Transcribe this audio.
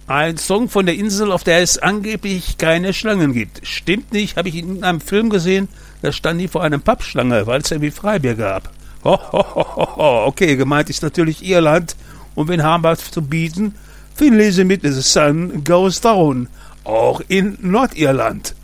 Ein Song von der Insel, auf der es angeblich keine Schlangen gibt. Stimmt nicht, habe ich in einem Film gesehen, da stand die vor einer Pappschlange, weil es irgendwie Freibier gab. Ho, ho, ho, ho, ho. Okay, gemeint ist natürlich Irland. Und wen haben wir zu bieten? Finlese mit The Sun Goes Down. Auch in Nordirland.